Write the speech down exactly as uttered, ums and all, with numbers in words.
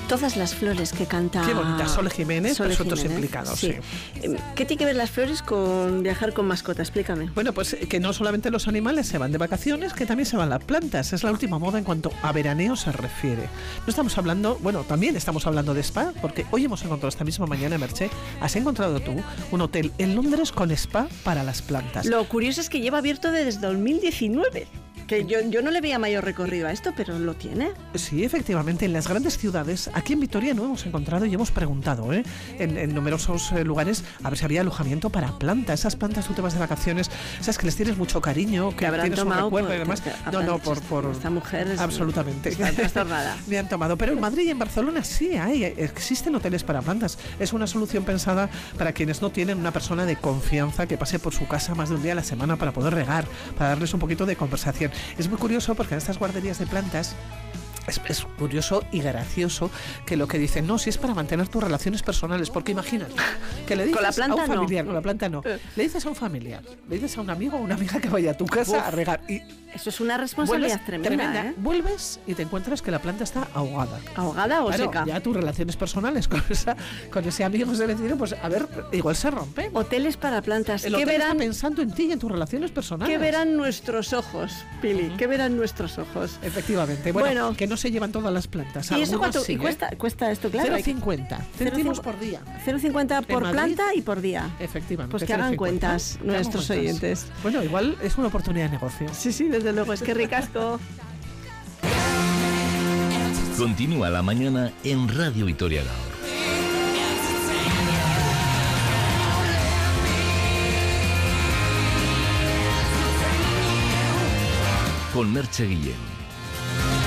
todas las flores que canta... Qué bonita, Sole Jiménez, Sole Presuntos Jiménez, Implicados, sí. sí. ¿Qué tiene que ver las flores con viajar con mascota? Explícame. Bueno, pues que no solamente los animales se van de vacaciones, que también se van las plantas. Es la última moda en cuanto a veraneo se refiere. No estamos hablando, bueno, también estamos hablando de spa, porque hoy hemos encontrado esta misma mañana, Merche, has encontrado tú un hotel en Londres con spa para las plantas. Lo curioso es que lleva abierto desde dos mil diecinueve. Que yo, yo no le veía mayor recorrido a esto, pero lo tiene. Sí, efectivamente, en las grandes ciudades, aquí en Vitoria no hemos encontrado y hemos preguntado ¿eh? en, en numerosos eh, lugares a ver si había alojamiento para plantas. Esas plantas tú te vas de vacaciones, sabes que les tienes mucho cariño, que habrán tienes un tomado recuerdo por, y demás. que, que No, no, por, por esta mujer es absolutamente está trastornada. Me han tomado, pero en Madrid y en Barcelona sí hay, existen hoteles para plantas. Es una solución pensada para quienes no tienen una persona de confianza que pase por su casa más de un día a la semana para poder regar, para darles un poquito de conversación. Es muy curioso porque en estas guarderías de plantas Es, es curioso y gracioso que lo que dicen, no, si es para mantener tus relaciones personales, porque imagínate que le dices con la planta a un familiar, no. con la planta no, le dices a un familiar, le dices a un amigo o una amiga que vaya a tu casa Uf, a regar y eso es una responsabilidad tremenda, tremenda. ¿eh? Vuelves y te encuentras que la planta está ahogada. ¿Ahogada o claro, seca? Ya tus relaciones personales con esa, con ese amigo, ese vecino, pues a ver, igual se rompen. Hoteles para plantas. El ¿Qué hotel verán, está pensando en ti y en tus relaciones personales. ¿Qué verán nuestros ojos, Pili? Uh-huh. ¿Qué verán nuestros ojos? Efectivamente. Bueno, bueno, que no se llevan todas las plantas. ¿Y eso cuánto sí, ¿y cuesta, ¿eh? cuesta esto? Claro. cero coma cincuenta céntimos por día. cero coma cincuenta por Madrid, planta y por día. Efectivamente. Pues que hagan cuentas nuestros cuentas. oyentes. Bueno, igual es una oportunidad de negocio. Sí, sí, desde luego. Es que ricasco. Continúa la mañana en Radio Vitoria Gaur. Con Merche Guillén.